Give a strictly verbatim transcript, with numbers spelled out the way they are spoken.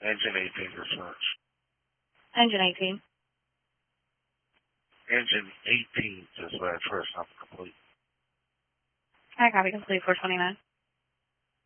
Engine eighteen for search. Engine eighteen. Engine eighteen, dispatch first, not complete. I copy complete four twenty-nine.